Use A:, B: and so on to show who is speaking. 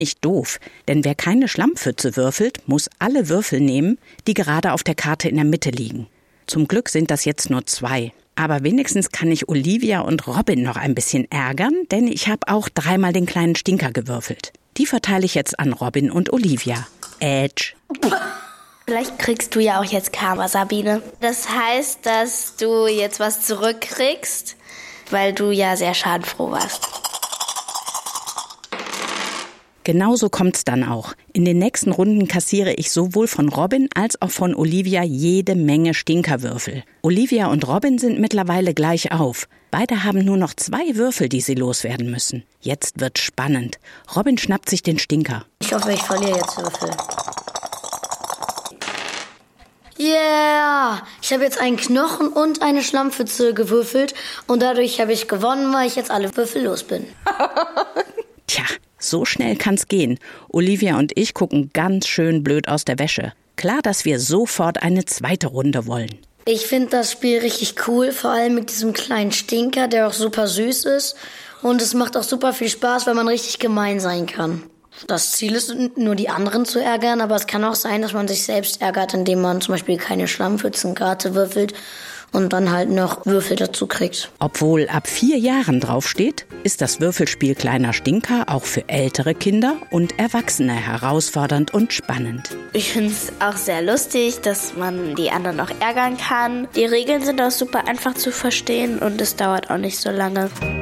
A: Nicht doof, denn wer keine Schlammpfütze würfelt, muss alle Würfel nehmen, die gerade auf der Karte in der Mitte liegen. Zum Glück sind das jetzt nur 2. Aber wenigstens kann ich Olivia und Robin noch ein bisschen ärgern, denn ich habe auch 3-mal den kleinen Stinker gewürfelt. Die verteile ich jetzt an Robin und Olivia. Edge.
B: Vielleicht kriegst du ja auch jetzt Karma, Sabine. Das heißt, dass du jetzt was zurückkriegst, weil du ja sehr schadenfroh warst.
A: Genauso kommt's dann auch. In den nächsten Runden kassiere ich sowohl von Robin als auch von Olivia jede Menge Stinkerwürfel. Olivia und Robin sind mittlerweile gleich auf. Beide haben nur noch 2 Würfel, die sie loswerden müssen. Jetzt wird's spannend. Robin schnappt sich den Stinker.
C: Ich hoffe, ich verliere jetzt Würfel. Yeah! Ich habe jetzt einen Knochen und eine Schlammpfütze gewürfelt und dadurch habe ich gewonnen, weil ich jetzt alle Würfel los bin.
A: Tja, so schnell kann's gehen. Olivia und ich gucken ganz schön blöd aus der Wäsche. Klar, dass wir sofort eine zweite Runde wollen.
C: Ich finde das Spiel richtig cool, vor allem mit diesem kleinen Stinker, der auch super süß ist. Und es macht auch super viel Spaß, weil man richtig gemein sein kann. Das Ziel ist, nur die anderen zu ärgern, aber es kann auch sein, dass man sich selbst ärgert, indem man zum Beispiel keine Schlammpfützenkarte würfelt und dann halt noch Würfel dazu kriegt.
A: Obwohl ab 4 Jahren draufsteht, ist das Würfelspiel Kleiner Stinker auch für ältere Kinder und Erwachsene herausfordernd und spannend.
B: Ich finde es auch sehr lustig, dass man die anderen auch ärgern kann. Die Regeln sind auch super einfach zu verstehen und es dauert auch nicht so lange.